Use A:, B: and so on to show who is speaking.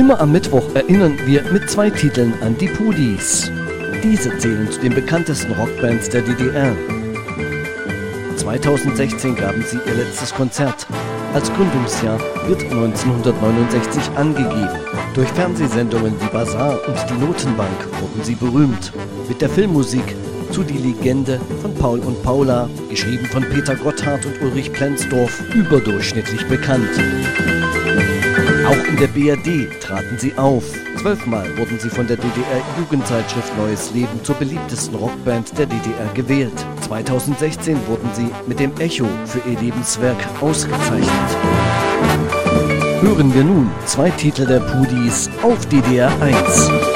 A: Immer am Mittwoch erinnern wir mit 2 Titeln an die Pudis. Diese zählen zu den bekanntesten Rockbands der DDR. 2016 gaben sie ihr letztes Konzert. Als Gründungsjahr wird 1969 angegeben. Durch Fernsehsendungen wie Basar und die Notenbank wurden sie berühmt. Mit der Filmmusik zu Die Legende von Paul und Paula, geschrieben von Peter Gotthard und Ulrich Plenzdorf, überdurchschnittlich bekannt. Auch in der BRD traten sie auf. 12-mal wurden sie von der DDR-Jugendzeitschrift Neues Leben zur beliebtesten Rockband der DDR gewählt. 2016 wurden sie mit dem Echo für ihr Lebenswerk ausgezeichnet. Hören wir nun 2 Titel der Pudis auf DDR 1.